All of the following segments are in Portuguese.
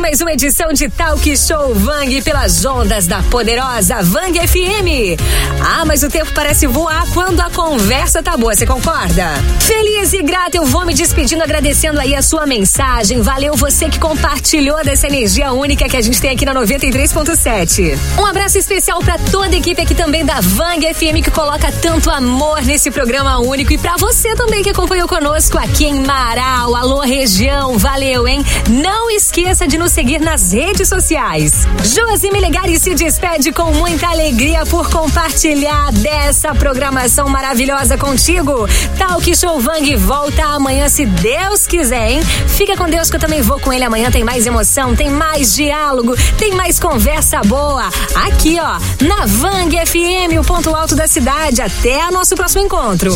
mais uma edição de Talk Show Vang pelas ondas da poderosa Vang FM. Mas o tempo parece voar quando a conversa tá boa, você concorda? Feliz e grata eu vou me despedindo, agradecendo aí a sua mensagem. Valeu você que compartilhou dessa energia única que a gente tem aqui na 93.7. Um abraço especial pra toda a equipe aqui também da Vang FM que coloca tanto amor nesse programa único, e pra você também que acompanhou conosco aqui em Marau. Alô, região, valeu, hein? Não esqueça de nos seguir nas redes sociais. Josi Melegari se despede com muita alegria por compartilhar dessa programação maravilhosa contigo. Talk Show Vang volta amanhã, se Deus quiser, hein? Fica com Deus que eu também vou com ele amanhã. Tem mais emoção, tem mais diálogo, tem mais conversa boa. Aqui, ó, na Vang FM, o ponto alto da cidade. Até o nosso próximo encontro.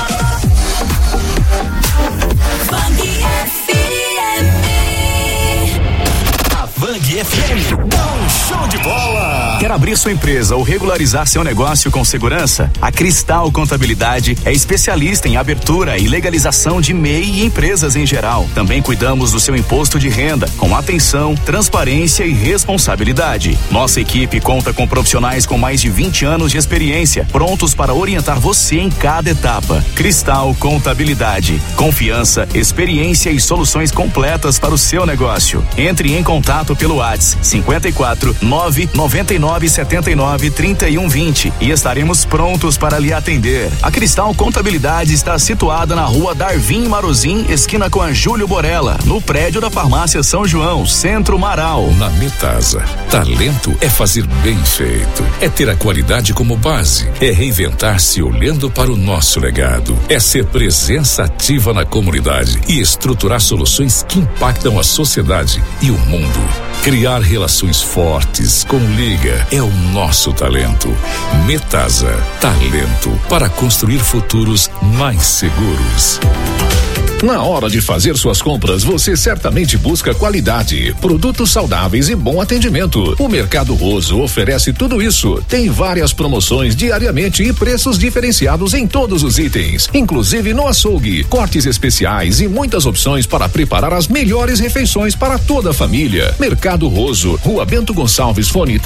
Vang FM, dá um show de bola! Quer abrir sua empresa ou regularizar seu negócio com segurança? A Cristal Contabilidade é especialista em abertura e legalização de MEI e empresas em geral. Também cuidamos do seu imposto de renda, com atenção, transparência e responsabilidade. Nossa equipe conta com profissionais com mais de 20 anos de experiência, prontos para orientar você em cada etapa. Cristal Contabilidade, confiança, experiência e soluções completas para o seu negócio. Entre em contato pelo WhatsApp 54 999 79 31 20 e estaremos prontos para lhe atender. A Cristal Contabilidade está situada na rua Darvin Marozin, esquina com a Júlio Borella, no prédio da Farmácia São João, Centro Marau. Na Metasa, talento é fazer bem feito, é ter a qualidade como base, é reinventar-se olhando para o nosso legado, é ser presença ativa na comunidade e estruturar soluções que impactam a sociedade e o mundo. Criar relações fortes com Liga é o nosso talento. Metasa, talento para construir futuros mais seguros. Na hora de fazer suas compras, você certamente busca qualidade, produtos saudáveis e bom atendimento. O Mercado Roso oferece tudo isso. Tem várias promoções diariamente e preços diferenciados em todos os itens, inclusive no açougue, cortes especiais e muitas opções para preparar as melhores refeições para toda a família. Mercado Roso, Rua Bento Gonçalves, fone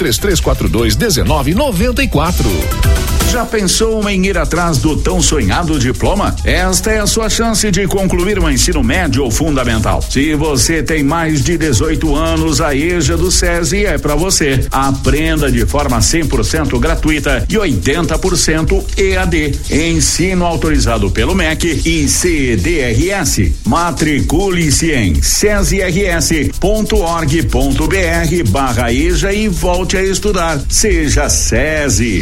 3342-1994. Já pensou em ir atrás do tão sonhado diploma? Esta é a sua chance de concluir o ensino médio ou fundamental. Se você tem mais de 18 anos, a EJA do SESI é para você. Aprenda de forma 100% gratuita e 80% EAD. Ensino autorizado pelo MEC e CEDRS. Matricule-se em cesirs.org.br/EJA e volte a estudar. Seja SESI.